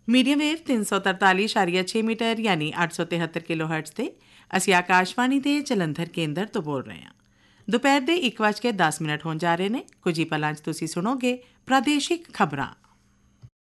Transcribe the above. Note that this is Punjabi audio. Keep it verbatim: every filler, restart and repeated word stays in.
ਮੀਡੀਅਮ ਵੇਵ ਤਿੰਨ ਸੌ ਤਰਤਾਲੀ ਇਸ਼ਾਰੀਆ ਛੇ ਮੀਟਰ ਯਾਨੀ ਅੱਠ ਸੌ ਤਿਹੱਤਰ ਕਿਲੋ ਹਰਟਜ਼ 'ਤੇ ਅਸੀਂ ਆਕਾਸ਼ਵਾਣੀ ਦੇ ਜਲੰਧਰ ਕੇਂਦਰ ਤੋਂ ਬੋਲ ਰਹੇ ਹਾਂ। ਦੁਪਹਿਰ ਦੇ ਇੱਕ ਵੱਜ ਕੇ ਦਸ ਮਿੰਟ ਹੋਣ ਜਾ ਰਹੇ ਨੇ। ਕੁਝ ਹੀ ਪਲਾਂ 'ਚ ਤੁਸੀਂ ਸੁਣੋਗੇ ਪ੍ਰਾਦੇਸ਼ਿਕ ਖਬਰਾਂ।